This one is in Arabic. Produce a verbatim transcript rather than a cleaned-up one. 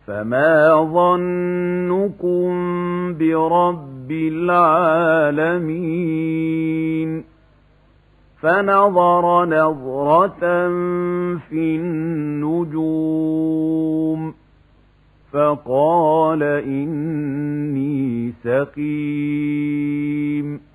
فما ظنكم برب العالمين فنظر نظرة في النجوم فقال إني سقيم